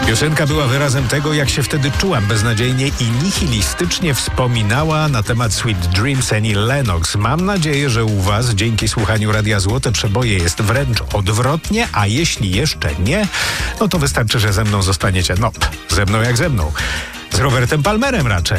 Piosenka była wyrazem tego, jak się wtedy czułam beznadziejnie i nihilistycznie wspominała na temat Sweet Dreams Annie Lennox. Mam nadzieję, że u was dzięki słuchaniu Radia Złote Przeboje jest wręcz odwrotnie, a jeśli jeszcze nie, no to wystarczy, że ze mną zostaniecie. No, ze mną jak ze mną. Z Robertem Palmerem raczej.